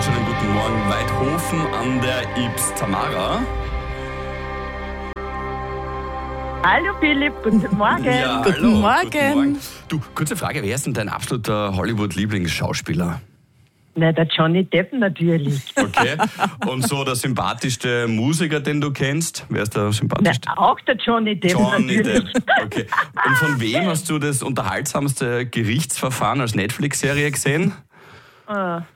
wunderschönen guten Morgen. Weidhofen an der Ybbs. Tamara. Hallo Philipp, guten Morgen. Ja, Guten hallo, Morgen. Guten Morgen. Du, kurze Frage, wer ist denn dein absoluter Hollywood-Lieblingsschauspieler? Na, der Johnny Depp natürlich. Okay. Und so der sympathischste Musiker, den du kennst? Wer ist der Na, sympathischste? auch der Johnny Depp Johnny natürlich. Depp. Okay. Und von wem hast du das unterhaltsamste Gerichtsverfahren als Netflix-Serie gesehen? Ah.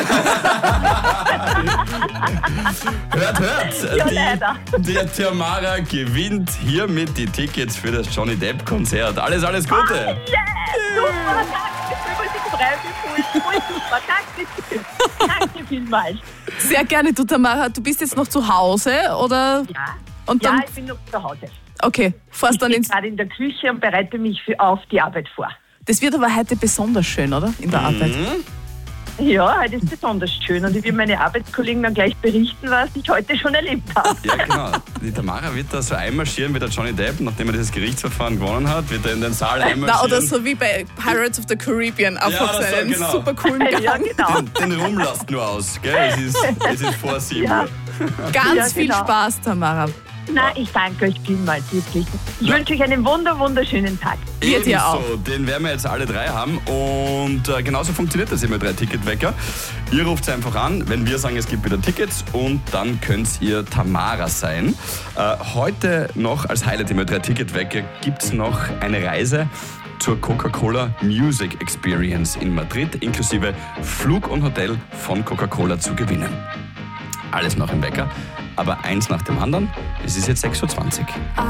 Hört! Ja, leider. Der Tamara gewinnt hiermit die Tickets für das Johnny Depp-Konzert. Alles Gute! Yeah, super, danke, ich freue mich voll super, danke vielmals. Sehr gerne, du Tamara. Du bist jetzt noch zu Hause, oder? Ja, Und dann, ich bin noch zu Hause. okay, fährst Ich dann bin ins... gerade in der Küche und bereite mich auf die Arbeit vor. Das wird aber heute besonders schön, oder? In der Arbeit. Ja, heute ist besonders schön und ich will meine Arbeitskollegen dann gleich berichten, was ich heute schon erlebt habe. Ja, genau. Die Tamara wird da so einmarschieren wie der Johnny Depp, nachdem er dieses Gerichtsverfahren gewonnen hat, wird er in den Saal einmarschieren. Na, oder so wie bei Pirates of the Caribbean, einfach oder so, seinen genau. super coolen Gang. Ja, genau. Den Ruhm lasst nur aus, gell? Es ist vor 7 Ja. Uhr. Ganz Ja, viel genau. Spaß, Tamara. Na, ich danke euch vielmals, wirklich. Ich wünsche euch einen wunderschönen Tag. Wir dir auch. Ebenso, den werden wir jetzt alle drei haben und genauso funktioniert das immer 3 Ticketwecker. Ihr ruft einfach an, wenn wir sagen, es gibt wieder Tickets und dann könnt ihr Tamara sein. Heute noch als Highlight im 3 Ticketwecker gibt es noch eine Reise zur Coca-Cola Music Experience in Madrid, inklusive Flug und Hotel von Coca-Cola zu gewinnen. Alles noch im Wecker, aber eins nach dem anderen. Es ist jetzt 6.20 Uhr.